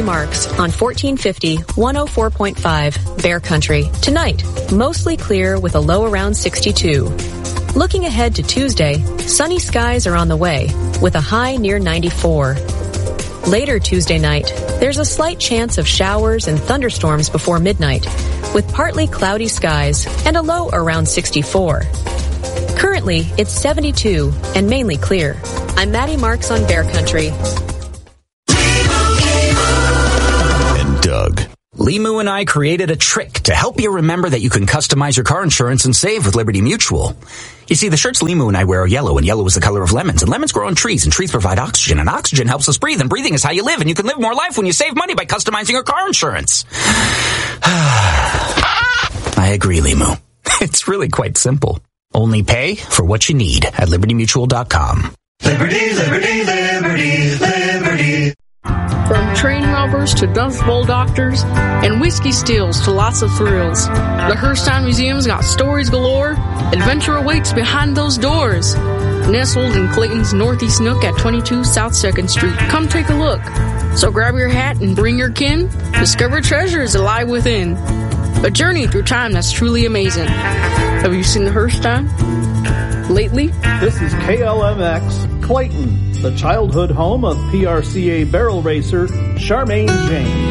Marks on 1450 104.5 Bear Country. Tonight, mostly clear with a low around 62. Looking ahead to Tuesday, sunny skies are on the way with a high near 94. Later Tuesday night, there's a slight chance of showers and thunderstorms before midnight with partly cloudy skies and a low around 64. Currently, it's 72 and mainly clear. I'm Maddie Marks on Bear Country. And Doug. Limu and I created a trick to help you remember that you can customize your car insurance and save with Liberty Mutual. You see, the shirts Limu and I wear are yellow, and yellow is the color of lemons, and lemons grow on trees, and trees provide oxygen, and oxygen helps us breathe, and breathing is how you live, and you can live more life when you save money by customizing your car insurance. I agree, Limu. It's really quite simple. Only pay for what you need at libertymutual.com. Liberty, liberty, liberty, liberty. From train robbers to Dust Bowl doctors and whiskey stills to lots of thrills, the Hearthstone Museum's got stories galore. Adventure awaits behind those doors. Nestled in Clayton's Northeast Nook at 22 South 2nd Street. Come take a look. So grab your hat and bring your kin. Discover treasures alive within. A journey through time that's truly amazing. Have you seen the Hearthstone lately? This is KLMX Clayton, the childhood home of PRCA barrel racer Charmaine James.